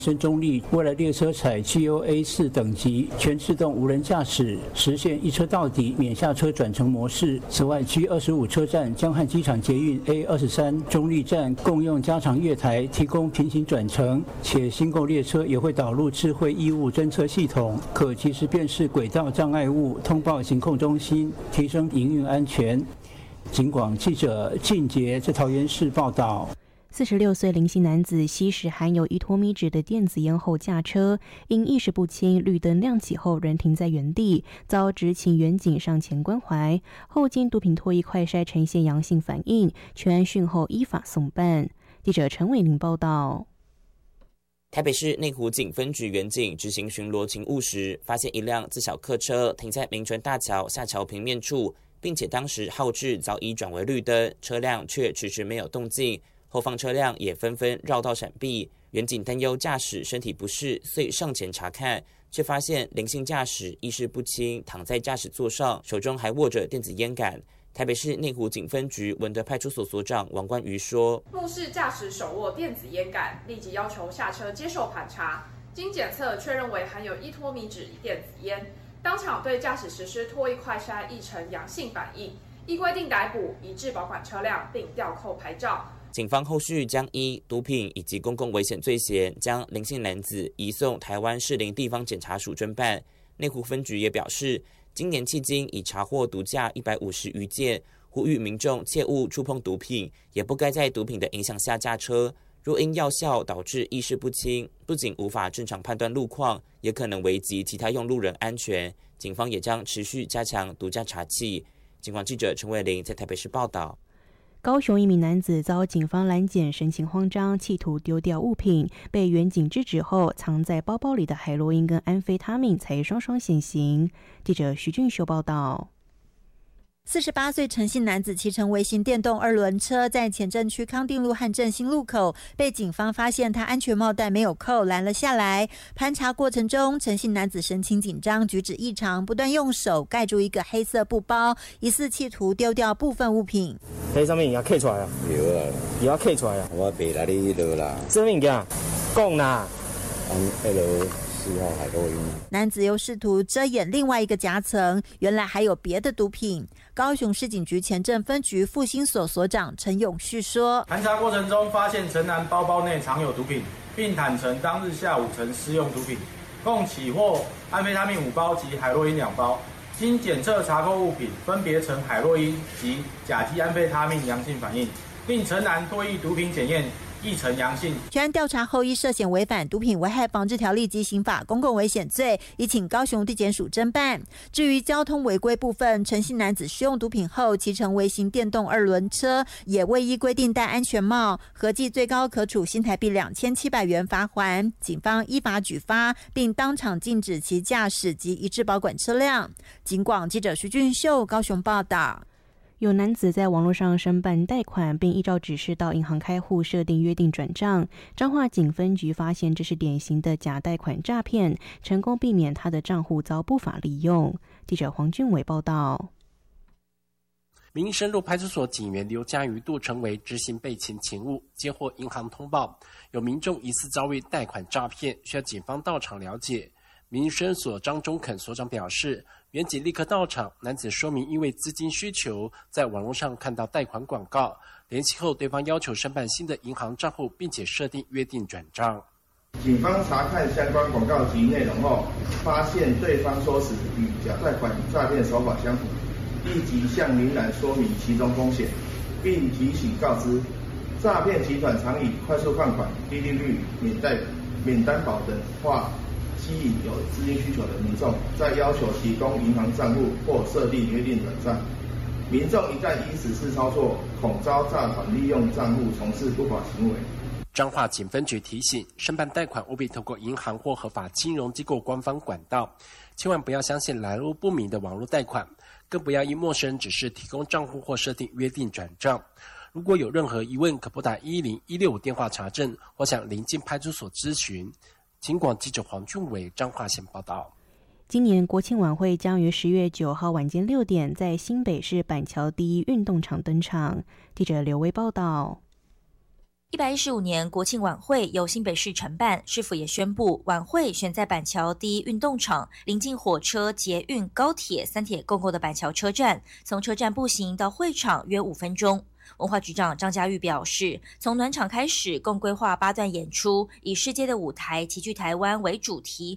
深中立未来列车采 GOA4 等级全自动无人驾驶，实现一车到底免下车转乘模式。此外 ，G25 车站将和机场捷运 A23 中立站共用加长月台，提供平行转乘，且新购列车也会导入智慧异物侦测系统，可及时辨识轨道障碍物，通报行控中心，提升营运安全。警广记者靳杰在桃园市报道。 46岁林姓男子吸食含有1脱米酯的电子烟后驾车，因意识不清，绿灯亮起后仍停在原地，遭执勤员警上前关怀，后经毒品唾液快筛呈现阳性反应，全案讯后依法送办。记者陈伟玲报道。 台北市内湖警分局员警执行巡逻勤务时，发现一辆自小客车停在民权大桥下桥平面处，并且当时号志早已转为绿灯，车辆却迟迟没有动静。后方车辆也纷纷绕道闪避，员警担忧驾驶身体不适，遂上前查看，却发现林姓驾驶意识不清，躺在驾驶座上，手中还握着电子烟杆。台北市内湖警分局文德派出所所长王冠瑜说：“ 目视驾驶手握电子烟杆，立即要求下车接受盘查，经检测确认为含有1脱米酯电子烟，当场对驾驶实施唾液快筛亦呈阳性反应，依规定逮捕，移至保管车辆，并吊扣牌照。” 警方后续将依毒品以及公共危险罪嫌，将林姓男子移送台湾士林地方检察署侦办。内湖分局也表示，今年迄今已查获毒驾150余件，呼吁民众切勿触碰毒品，也不该在毒品的影响下驾车。若因药效导致意识不清，不仅无法正常判断路况，也可能危及其他用路人安全。警方也将持续加强毒驾查缉。警广记者陈伟玲在台北市报道。 高雄一名男子遭警方拦检，神情慌张，企图丢掉物品，被员警制止后，藏在包包里的海洛因跟安非他命才双双现形。记者徐俊秀报道。 48岁陈姓男子骑乘微型电动2轮车，在前镇区康定路和振兴路口被警方发现他安全帽带没有扣，拦了下来。盘查过程中，陈姓男子神情紧张，举止异常，不断用手盖住一个黑色布包，疑似企图丢掉部分物品。 迄上面也刻出来啊？有啊，也刻出来啊？我袂来你落啦。什么物件？讲啦。4号海洛因。 男子又试图遮掩另外一个夹层，原来还有别的毒品。高雄市警局前镇分局复兴所所长陈永旭说：“ 盘查过程中发现陈男包包内藏有毒品，并坦承当日下午曾施用毒品，共起获安非他命5包及海洛因2包。经检测查扣物品分别呈海洛因及甲基安非他命阳性反应，并陈男唾液毒品检验亦呈阳性。 全案调查后，依涉嫌违反毒品危害防治条例及刑法公共危险罪，已请高雄地检署侦办。至于交通违规部分，陈姓男子使用毒品后骑乘微型电动2轮车，也未依规定戴安全帽，合计最高可处新台币2700元罚锾。警方依法举发，并当场禁止其驾驶及移至保管车辆。警广记者徐俊秀高雄报道。 有男子在网络上申办贷款，并依照指示到银行开户设定约定转账。彰化警分局发现这是典型的假贷款诈骗，成功避免他的账户遭不法利用。记者黄俊伟报道。 民生路派出所警员刘家瑜杜成为执行备勤勤务，接获银行通报，有民众疑似遭遇贷款诈骗，需要警方到场了解。民生所张中肯所长表示，员警立刻到场，男子说明因为资金需求，在网络上看到贷款广告，联系后对方要求申办新的银行账户，并且设定约定转账。 警方查看相关广告及内容后，发现对方说辞与假贷款诈骗手法相符，立即向民男说明其中风险，并提醒告知，诈骗集团常以快速放款、低利率、免担保等话吸引有资金需求的民众，再要求提供银行账户或设定约定转账。民众一旦依此次操作，恐遭诈团利用账户从事不法行为。 彰化警分局提醒，申办贷款务必透过银行或合法金融机构官方管道，千万不要相信来路不明的网络贷款，更不要依陌生人指示提供账户或设定约定转账。如果有任何疑问，可拨打10165电话查证，或向邻近派出所咨询。警广记者黄俊伟彰化县报道。 今年国庆晚会将于10月9号晚间6点在新北市板桥第一运动场登场。记者刘威报道。 115年国庆晚会由新北市承办，市府也宣布晚会选在板桥第一运动场，临近火车、捷运、高铁三铁共构的板桥车站，从车站步行到会场约5分钟。文化局长张家玉表示，从暖场开始，共规划8段演出，以世界的舞台齐聚台湾为主题，